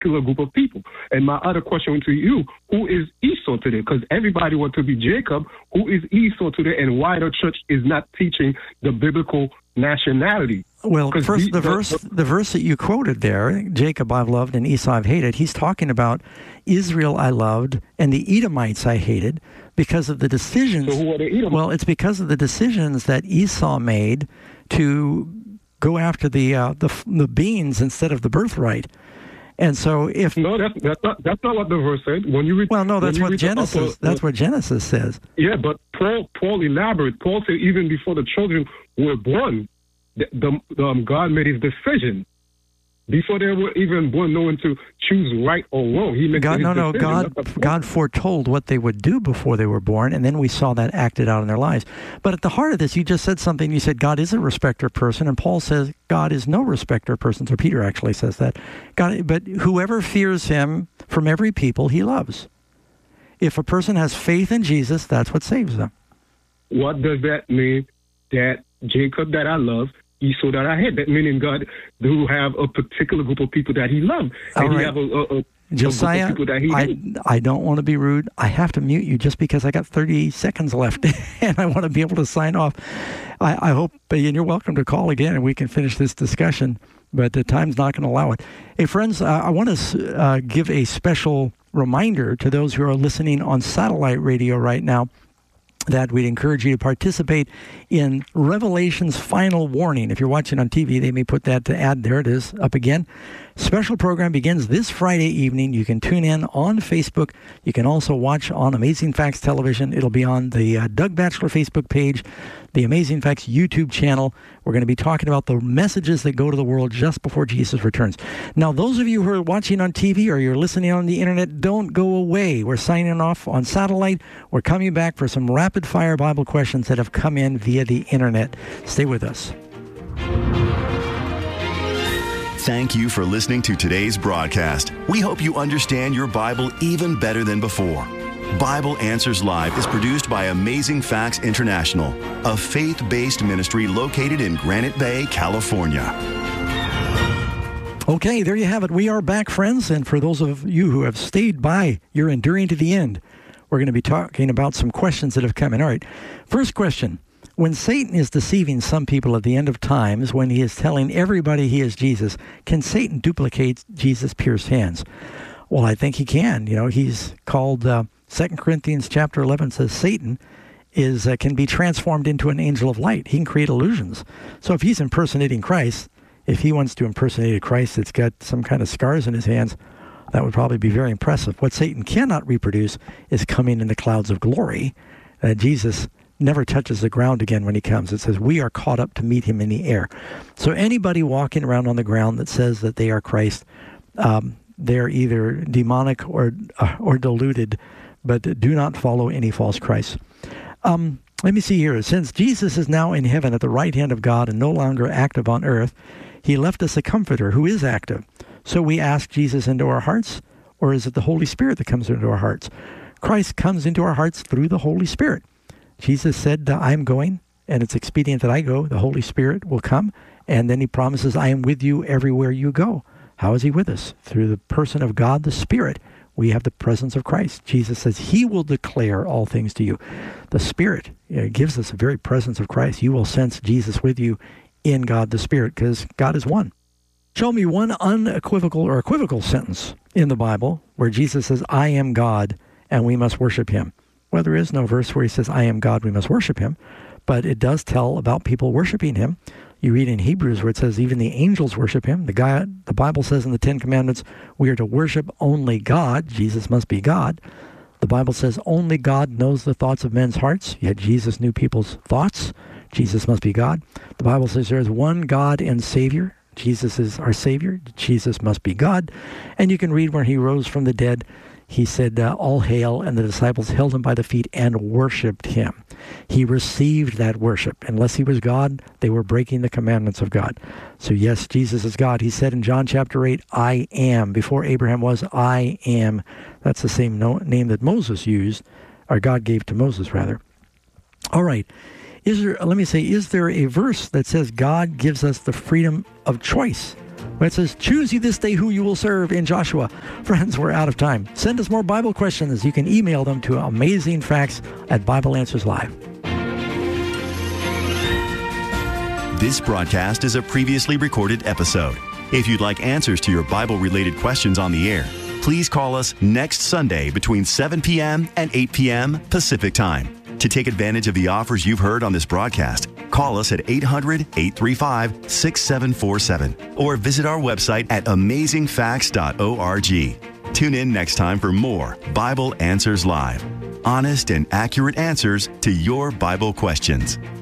particular group of people. And my other question to you, who is Esau today? Because everybody wants to be Jacob. Who is Esau today, and why the church is not teaching the biblical nationality? Well, first, the verse that you quoted there, Jacob I've loved and Esau I've hated, he's talking about Israel I loved and the Edomites I hated because of the decisions. So who are the Edomites? Well, it's because of the decisions that Esau made to go after the beans instead of the birthright. And so if that's not what the verse said. When you read, well, no, that's what Genesis. That's what Genesis says. Yeah, but Paul elaborates. Paul said even before the children were born, God made his decision. Before they were even born, knowing to choose right or wrong, he made God foretold what they would do before they were born, and then we saw that acted out in their lives. But at the heart of this, you just said something. You said God is a respecter of person, and Paul says God is no respecter of persons, or Peter actually says that. But whoever fears him from every people he loves. If a person has faith in Jesus, that's what saves them. What does that mean? That Jacob that I love, Esau that I hate. That meaning God do have a particular group of people that he loves. And he have a Josiah, group of people that he I don't want to be rude. I have to mute you just because I got 30 seconds left and I want to be able to sign off. I hope, and you're welcome to call again and we can finish this discussion, but the time's not going to allow it. Hey, friends, I want to give a special reminder to those who are listening on satellite radio right now that we'd encourage you to participate in Revelation's Final Warning. If you're watching on TV, they may put that to ad. There it is, up again. Special program begins this Friday evening. You can tune in on Facebook. You can also watch on Amazing Facts Television. It'll be on the Doug Batchelor Facebook page, the Amazing Facts YouTube channel. We're going to be talking about the messages that go to the world just before Jesus returns. Now, those of you who are watching on TV or you're listening on the internet, don't go away. We're signing off on satellite. We're coming back for some rapid-fire Bible questions that have come in via the internet. Stay with us. Thank you for listening to today's broadcast. We hope you understand your Bible even better than before. Bible Answers Live is produced by Amazing Facts International, a faith-based ministry located in Granite Bay, California. Okay, there you have it. We are back, friends. And for those of you who have stayed by, you're enduring to the end. We're going to be talking about some questions that have come in. All right, first question. When Satan is deceiving some people at the end of times, when he is telling everybody he is Jesus, can Satan duplicate Jesus' pierced hands? Well, I think he can. You know, he's called, 2 Corinthians chapter 11 says Satan can be transformed into an angel of light. He can create illusions. So if he's impersonating Christ, if he wants to impersonate a Christ that's got some kind of scars in his hands, that would probably be very impressive. What Satan cannot reproduce is coming in the clouds of glory. Jesus never touches the ground again when he comes. It says we are caught up to meet him in the air. So anybody walking around on the ground that says that they are Christ, they're either demonic or deluded, but do not follow any false Christ. Let me see here. Since Jesus is now in heaven at the right hand of God and no longer active on earth, he left us a comforter who is active. So we ask Jesus into our hearts, or is it the Holy Spirit that comes into our hearts? Christ comes into our hearts through the Holy Spirit. Jesus said, I'm going, and it's expedient that I go. The Holy Spirit will come, and then he promises, I am with you everywhere you go. How is he with us? Through the person of God, the Spirit. We have the presence of Christ. Jesus says he will declare all things to you. The Spirit gives us the very presence of Christ. You will sense Jesus with you in God the Spirit, because God is one. Show me one unequivocal or equivocal sentence in the Bible where Jesus says, I am God, and we must worship him. Well, there is no verse where he says, I am God, we must worship him. But it does tell about people worshiping him. You read in Hebrews where it says even the angels worship him. The Bible says in the Ten Commandments, we are to worship only God. Jesus must be God. The Bible says only God knows the thoughts of men's hearts, yet Jesus knew people's thoughts. Jesus must be God. The Bible says there is one God and Savior. Jesus is our Savior. Jesus must be God. And you can read where he rose from the dead. He said, all hail, and the disciples held him by the feet and worshipped him. He received that worship. Unless he was God, they were breaking the commandments of God. So yes, Jesus is God. He said in John chapter 8, I am. Before Abraham was, I am. That's the same name that Moses used, or God gave to Moses, rather. All right. Is there a verse that says God gives us the freedom of choice It says, choose you this day who you will serve in Joshua. Friends, we're out of time. Send us more Bible questions. You can email them to amazingfacts@BibleAnswersLive. This broadcast is a previously recorded episode. If you'd like answers to your Bible-related questions on the air, please call us next Sunday between 7 p.m. and 8 p.m. Pacific Time. To take advantage of the offers you've heard on this broadcast, call us at 800-835-6747 or visit our website at amazingfacts.org. Tune in next time for more Bible Answers Live. Honest and accurate answers to your Bible questions.